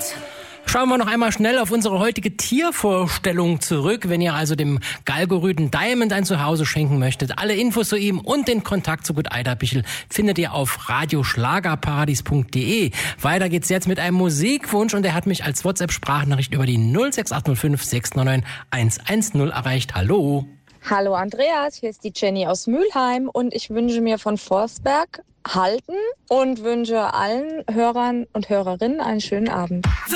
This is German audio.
Schauen wir noch einmal schnell auf unsere heutige Tiervorstellung zurück. Wenn ihr also dem Galgorüden Diamond ein Zuhause schenken möchtet, alle Infos zu ihm und den Kontakt zu Gut Eiderbichel findet ihr auf radioschlagerparadies.de. Weiter geht's jetzt mit einem Musikwunsch und er hat mich als WhatsApp-Sprachnachricht über die 06805 699 110 erreicht. Hallo. Hallo Andreas, hier ist die Jenny aus Mülheim und ich wünsche mir von Forstberg Halten und wünsche allen Hörern und Hörerinnen einen schönen Abend.